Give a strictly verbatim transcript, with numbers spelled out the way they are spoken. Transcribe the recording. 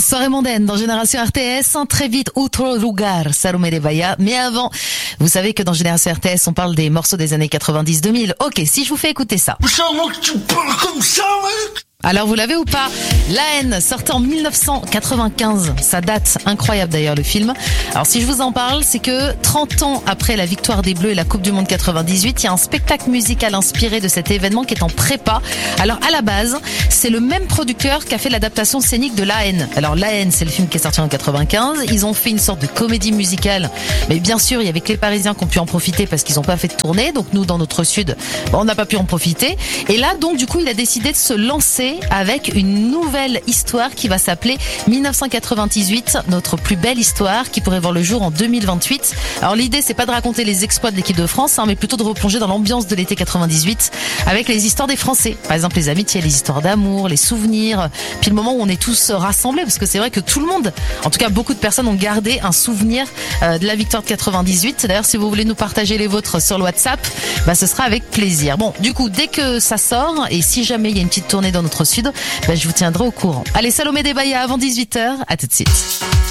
Soirée mondaine dans Génération R T S, très vite, Outro Lugar, Salomé de Bahia. Mais avant, vous savez que dans Génération R T S, on parle des morceaux des années quatre-vingt-dix deux mille. Ok, si je vous fais écouter ça. C'est moi que tu parles comme ça, mec. Alors vous l'avez ou pas? La haine, sorti en mille neuf cent quatre-vingt-quinze. Ça date, incroyable d'ailleurs le film. Alors si je vous en parle, c'est que trente ans après la victoire des Bleus et la Coupe du Monde quatre-vingt-dix-huit, il y a un spectacle musical inspiré de cet événement qui est en prépa. Alors à la base, c'est le même producteur qui a fait l'adaptation scénique de La haine. Alors La haine, c'est le film qui est sorti en quatre-vingt-quinze. Ils ont fait une sorte de comédie musicale. Mais bien sûr, il y avait que les Parisiens qui ont pu en profiter parce qu'ils n'ont pas fait de tournée. Donc nous, dans notre sud, on n'a pas pu en profiter. Et là, donc du coup, il a décidé de se lancer avec une nouvelle histoire qui va s'appeler mille neuf cent quatre-vingt-dix-huit, notre plus belle histoire, qui pourrait voir le jour en deux mille vingt-huit. Alors l'idée, c'est pas de raconter les exploits de l'équipe de France, hein, mais plutôt de replonger dans l'ambiance de l'été quatre-vingt-dix-huit avec les histoires des Français. Par exemple, les amitiés, les histoires d'amour, les souvenirs, puis le moment où on est tous rassemblés, parce que c'est vrai que tout le monde, en tout cas beaucoup de personnes ont gardé un souvenir euh, de la victoire de quatre-vingt-dix-huit. D'ailleurs, si vous voulez nous partager les vôtres sur le WhatsApp, bah, ce sera avec plaisir. Bon, du coup, dès que ça sort, et si jamais il y a une petite tournée dans notre sud, bah, je vous tiendrai au courant. Allez, Salomé de Bahia avant dix-huit heures, à tout de suite.